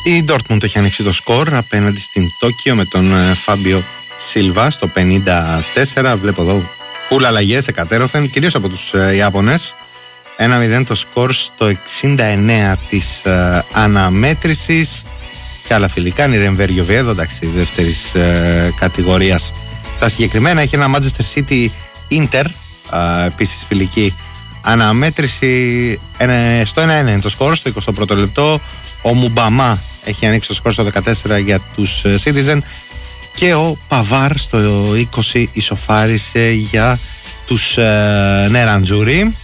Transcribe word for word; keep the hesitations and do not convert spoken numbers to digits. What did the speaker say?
Η Dortmund έχει ανοίξει το σκορ απέναντι στην Τόκιο με τον Φάμπιο Σίλβα στο πενήντα τέσσερα. Βλέπω εδώ φουλ αλλαγές εκατέρωθεν, κυρίως από τους Ιάπωνες. ένα μηδέν το σκορ στο εξήντα εννέα της ε, αναμέτρησης. Και άλλα φιλικά, Νιρεμβέργη Οβιέδο, εντάξει, δεύτερης ε, κατηγορίας. Τα συγκεκριμένα έχει ένα Manchester City Inter, ε, επίσης φιλική αναμέτρηση. ε, στο ένα ένα είναι το σκορ, στο εικοστό πρώτο λεπτό. Ο Μουμπαμά έχει ανοίξει το σκορ στο δεκατέσσερα για τους ε, Citizen. Και ο Παβάρ στο είκοσι ισοφάρισε για τους ε, Νεραντζούρι.